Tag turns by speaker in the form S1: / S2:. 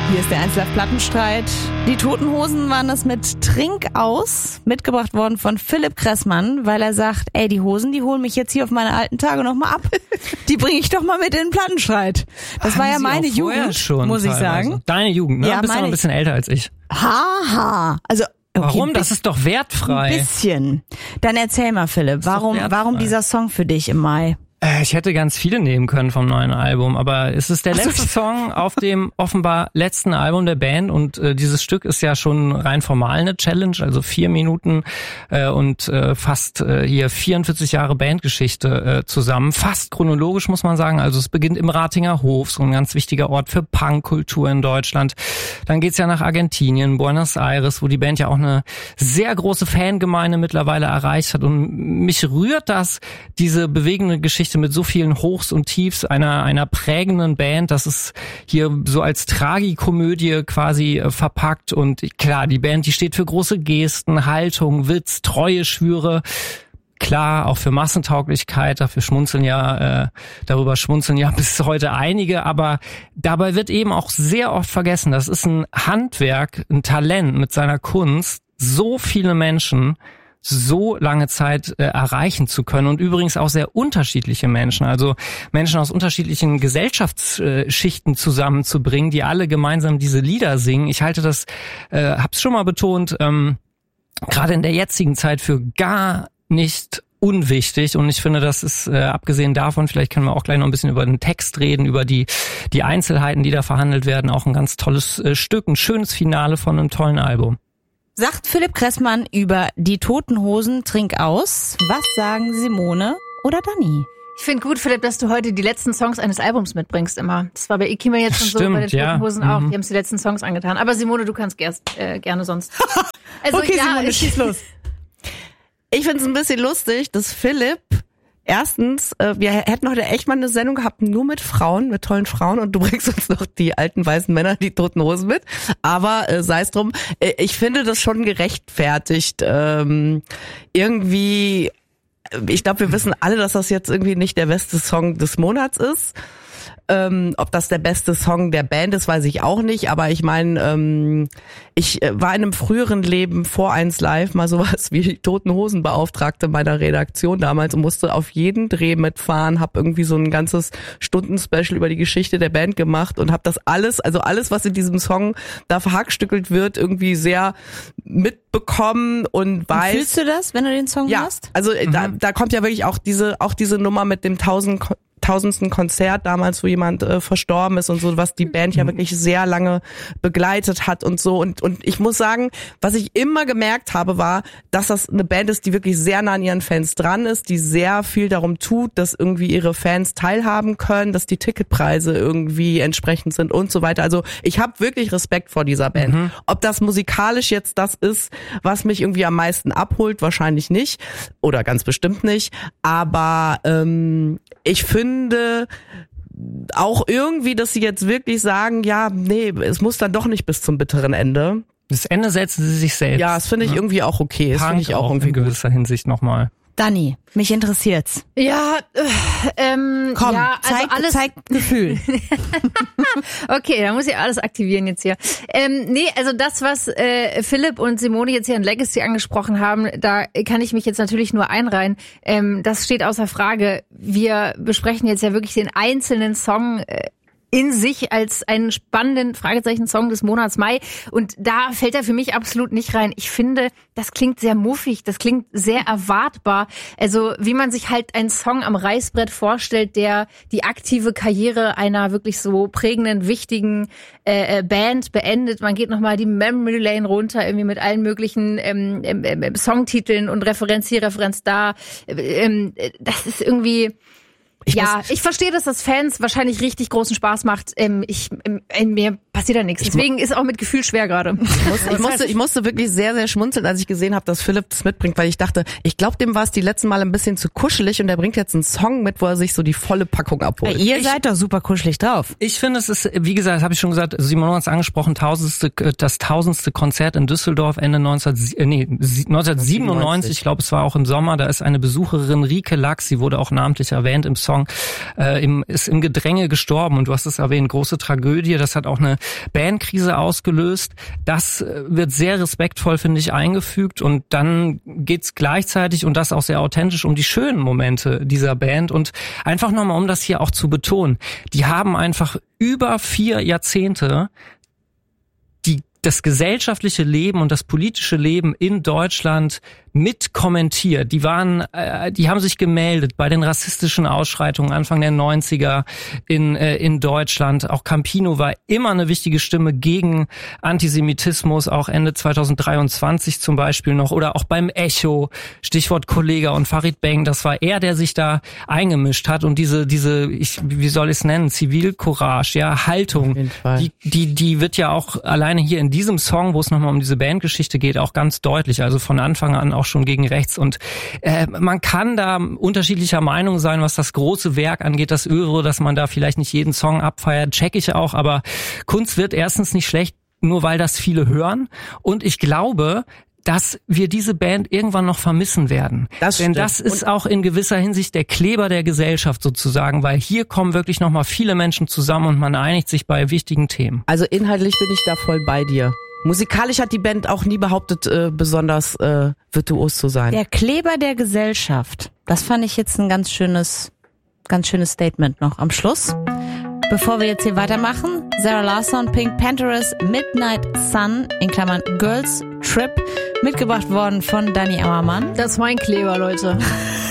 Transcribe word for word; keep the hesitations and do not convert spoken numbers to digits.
S1: Hier ist der eins Live Plattenstreit. Die Toten Hosen waren das mit Trink aus, mitgebracht worden von Philipp Kressmann, weil er sagt, ey, die Hosen, die holen mich jetzt hier auf meine alten Tage nochmal ab. Die bringe ich doch mal mit in den Plattenstreit. Das
S2: Haben
S1: war ja
S2: Sie
S1: meine
S2: auch vorher
S1: Jugend,
S2: schon
S1: muss ich
S2: teilweise.
S1: sagen.
S2: Deine Jugend, ne?
S1: Ja,
S2: Du bist aber ein bisschen älter als ich.
S1: Haha. Also, okay,
S2: Warum? Das ist doch wertfrei.
S1: Ein bisschen. Dann erzähl mal, Philipp, warum, warum dieser Song für dich im Mai?
S2: Äh, ich hätte ganz viele nehmen können vom neuen Album, aber es ist der letzte so. Song auf dem offenbar letzten Album der Band und äh, dieses Stück ist ja schon rein formal eine Challenge, also vier Minuten äh, und äh, fast äh, hier vierundvierzig Jahre Bandgeschichte äh, zusammen, fast chronologisch muss man sagen, also es beginnt im Ratinger Hof, so ein ganz wichtiger Ort für Punkkultur in Deutschland. Dann geht's ja nach Argentinien, Buenos Aires, wo die Band ja auch eine sehr große Fangemeinde mittlerweile erreicht hat und mich rührt das, diese bewegende Geschichte mit so vielen Hochs und Tiefs einer einer prägenden Band, das ist hier so als Tragikomödie quasi äh, verpackt und klar, die Band, die steht für große Gesten, Haltung, Witz, Treue, Schwüre, klar, auch für Massentauglichkeit, dafür schmunzeln ja, äh, darüber schmunzeln ja bis heute einige, aber dabei wird eben auch sehr oft vergessen, das ist ein Handwerk, ein Talent mit seiner Kunst, so viele Menschen so lange Zeit äh, erreichen zu können und übrigens auch sehr unterschiedliche Menschen, also Menschen aus unterschiedlichen Gesellschaftsschichten zusammenzubringen, die alle gemeinsam diese Lieder singen. Ich halte das, äh, hab's schon mal betont, ähm, gerade in der jetzigen Zeit für gar nicht unwichtig und ich finde, das ist äh, abgesehen davon, vielleicht können wir auch gleich noch ein bisschen über den Text reden, über die die Einzelheiten, die da verhandelt werden, auch ein ganz tolles äh, Stück, ein schönes Finale von einem tollen Album.
S1: Sagt Philipp Kressmann über die Toten Hosen, Trink aus. Was sagen Simone oder Dani?
S3: Ich finde gut, Philipp, dass du heute die letzten Songs eines Albums mitbringst immer. Das war bei Ikima jetzt schon
S2: Stimmt,
S3: so, bei den Toten
S2: ja.
S3: Hosen auch.
S2: Mhm.
S3: Die haben die letzten Songs angetan. Aber Simone, du kannst gerst, äh, gerne sonst.
S1: Also, okay, ja, Simone, schieß los. Ich finde es ein bisschen lustig, dass Philipp erstens, äh, wir hätten heute echt mal eine Sendung gehabt, nur mit Frauen, mit tollen Frauen und du bringst uns noch die alten weißen Männer, die Toten Hosen mit. Aber äh, sei es drum, äh, ich finde das schon gerechtfertigt. Ähm, irgendwie, ich glaube, wir wissen alle, dass das jetzt irgendwie nicht der beste Song des Monats ist. Ähm, ob das der beste Song der Band ist, weiß ich auch nicht. Aber ich meine, ähm, ich äh, war in einem früheren Leben vor eins Live mal sowas wie Toten Hosen Beauftragte meiner Redaktion damals und musste auf jeden Dreh mitfahren, habe irgendwie so ein ganzes Stunden-Special über die Geschichte der Band gemacht und habe das alles, also alles, was in diesem Song da verhackstückelt wird, irgendwie sehr mitbekommen und weiß. Und fühlst du das, wenn du den Song ja, hast? Also mhm. da, da kommt ja wirklich auch diese, auch diese Nummer mit dem tausend tausendsten Konzert damals, wo jemand äh, verstorben ist und so, was die Band ja wirklich sehr lange begleitet hat und so. Und und ich muss sagen, was ich immer gemerkt habe, war, dass das eine Band ist, die wirklich sehr nah an ihren Fans dran ist, die sehr viel darum tut, dass irgendwie ihre Fans teilhaben können, dass die Ticketpreise irgendwie entsprechend sind und so weiter. Also ich habe wirklich Respekt vor dieser Band. Mhm. Ob das musikalisch jetzt das ist, was mich irgendwie am meisten abholt, wahrscheinlich nicht. Oder ganz bestimmt nicht. Aber ähm, ich finde auch irgendwie, dass sie jetzt wirklich sagen, ja, nee, es muss dann doch nicht bis zum bitteren Ende.
S2: Das Ende setzen sie sich selbst.
S1: Ja, das finde ich ja. irgendwie auch okay. Das finde ich auch,
S2: auch
S1: irgendwie
S2: in gewisser
S1: gut.
S2: Hinsicht nochmal.
S1: Dani, mich interessiert's.
S3: Ja, äh, ähm,
S1: Komm,
S3: ja, also
S1: zeig,
S3: alles
S1: zeig Gefühl.
S3: Okay, dann muss ich alles aktivieren jetzt hier. Ähm, nee, also das, was äh, Philipp und Simone jetzt hier in Legacy angesprochen haben, da kann ich mich jetzt natürlich nur einreihen. Ähm, das steht außer Frage. Wir besprechen jetzt ja wirklich den einzelnen Song äh, in sich als einen spannenden Fragezeichen-Song des Monats Mai. Und da fällt er für mich absolut nicht rein. Ich finde, das klingt sehr muffig, das klingt sehr erwartbar. Also wie man sich halt einen Song am Reißbrett vorstellt, der die aktive Karriere einer wirklich so prägenden, wichtigen äh, Band beendet. Man geht nochmal die Memory Lane runter, irgendwie mit allen möglichen ähm, ähm, Songtiteln und Referenz hier, Referenz da. Ähm, das ist irgendwie... Ich ja, ich verstehe, dass das Fans wahrscheinlich richtig großen Spaß macht. Ähm, ich, ähm, in mir passiert da nichts. Deswegen ist auch mit Gefühl schwer gerade.
S1: Ich musste, ich, musste, ich musste wirklich sehr, sehr schmunzeln, als ich gesehen habe, dass Philipp das mitbringt, weil ich dachte, ich glaube, dem war es die letzten Mal ein bisschen zu kuschelig und er bringt jetzt einen Song mit, wo er sich so die volle Packung abholt.
S4: Ihr
S1: ich,
S4: seid doch super kuschelig drauf.
S2: Ich finde, es ist, wie gesagt, das habe ich schon gesagt, Simon hat es angesprochen, tausendste, das tausendste Konzert in Düsseldorf Ende neunzehn, äh, nee, neunzehnhundertsiebenundneunzig, ich glaube, es war auch im Sommer, da ist eine Besucherin, Rike Lachs, sie wurde auch namentlich erwähnt im Song, Song, äh, im, ist im Gedränge gestorben und du hast es erwähnt, große Tragödie, das hat auch eine Bandkrise ausgelöst. Das wird sehr respektvoll, finde ich, eingefügt und dann geht's gleichzeitig und das auch sehr authentisch um die schönen Momente dieser Band und einfach nochmal, um das hier auch zu betonen, die haben einfach über vier Jahrzehnte die das gesellschaftliche Leben und das politische Leben in Deutschland mit kommentiert. Die waren, äh, die haben sich gemeldet bei den rassistischen Ausschreitungen Anfang der neunziger in äh, in Deutschland. Auch Campino war immer eine wichtige Stimme gegen Antisemitismus, auch Ende zweitausenddreiundzwanzig zum Beispiel noch. Oder auch beim Echo, Stichwort Kollega und Farid Bang, das war er, der sich da eingemischt hat. Und diese, diese, ich, wie soll ich es nennen, Zivilcourage, ja, Haltung, die, die, die wird ja auch alleine hier in diesem Song, wo es nochmal um diese Bandgeschichte geht, auch ganz deutlich. Also von Anfang an auch schon gegen rechts und äh, man kann da unterschiedlicher Meinung sein, was das große Werk angeht, das Öre, dass man da vielleicht nicht jeden Song abfeiert, check ich auch, aber Kunst wird erstens nicht schlecht, nur weil das viele hören und ich glaube, dass wir diese Band irgendwann noch vermissen werden. Das Denn das ist und auch in gewisser Hinsicht der Kleber der Gesellschaft sozusagen, weil hier kommen wirklich nochmal viele Menschen zusammen und man einigt sich bei wichtigen Themen.
S1: Also inhaltlich bin ich da voll bei dir. Musikalisch hat die Band auch nie behauptet, äh, besonders äh, virtuos zu sein.
S4: Der Kleber der Gesellschaft. Das fand ich jetzt ein ganz schönes, ganz schönes Statement noch am Schluss. Bevor wir jetzt hier weitermachen, Zara Larsson, Pink Panthers, Midnight Sun, in Klammern Girls Trip, mitgebracht worden von Dani Ammermann.
S3: Das ist mein Kleber, Leute.